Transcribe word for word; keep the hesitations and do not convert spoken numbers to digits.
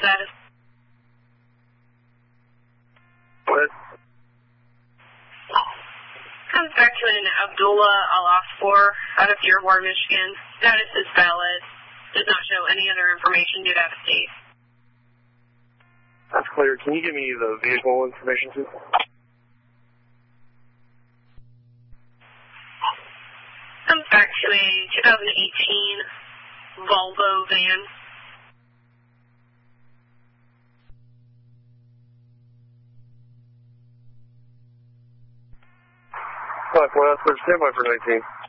status. What? Comes back to an Abdullah Al-Asfour out of Dearborn, Michigan. Status is valid. Does not show any other information due to out of state. That's clear. Can you give me the vehicle information, too? Comes back to a two thousand eighteen Volvo van. Fuck, well, that's for standby for nineteen.